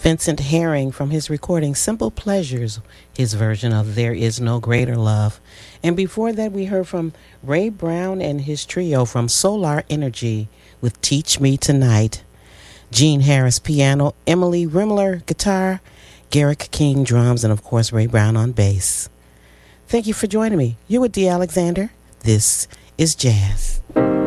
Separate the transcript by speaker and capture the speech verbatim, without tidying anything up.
Speaker 1: Vincent Herring from his recording Simple Pleasures, his version of There Is No Greater Love. And before that, we heard from Ray Brown and his trio from Solar Energy with Teach Me Tonight. Gene Harris piano, Emily Rimler guitar, Garrick King drums, and of course Ray Brown on bass. Thank you for joining me. You're with Dee Alexander. This is Jazz.